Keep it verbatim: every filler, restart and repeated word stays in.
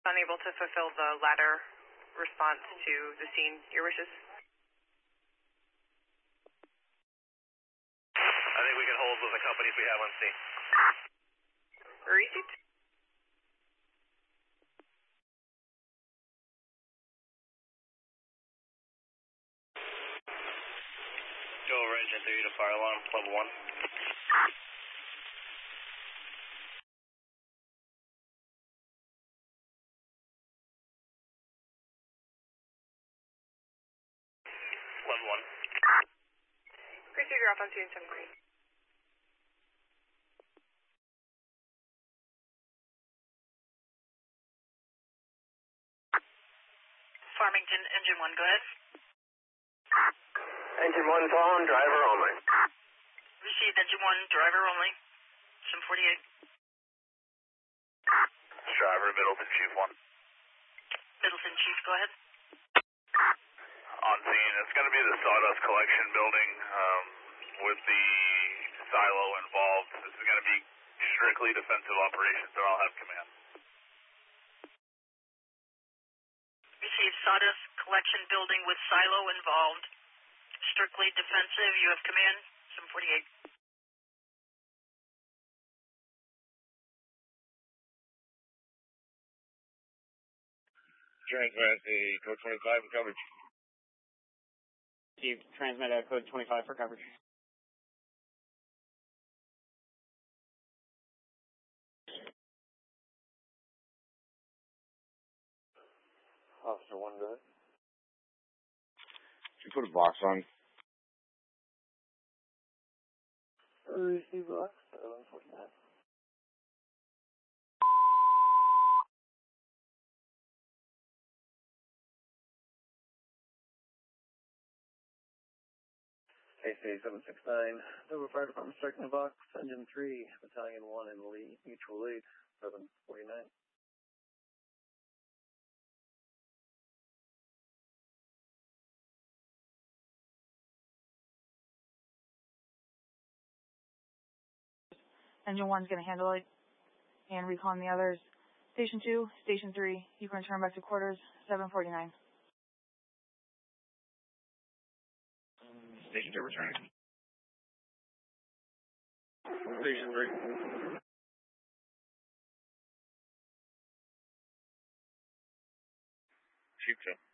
unable to fulfill the latter response to the scene, your wishes? I think we can hold with the companies we have on scene. Receipt. Joe Ridge at three to fire alarm, level one. Level one. Proceed, you're off on scene seven three. Farmington, engine one, go ahead. Engine one phone, driver only. Received, engine one, driver only. seven forty-eight. Driver, Middleton, Chief one. Middleton, Chief, go ahead. On scene, it's going to be the sawdust collection building um, with the silo involved. This is going to be strictly defensive operations, and I'll have command. Received, sawdust collection building with silo involved. Strictly defensive, you have command, seven forty-eight. Transmit a code twenty-five for coverage. Steve, transmit a code twenty-five for coverage. Officer one, go ahead. Should put a box on. Receive box, eleven forty-nine. A C seven six nine, Dover Fire Department striking the box, engine three, battalion one in lead, mutual lead, seven forty-nine. Engine one's going to handle it and recon the others. Station two, station three, you can return back to quarters, seven forty-nine. Station two returning. Station three. Chief two.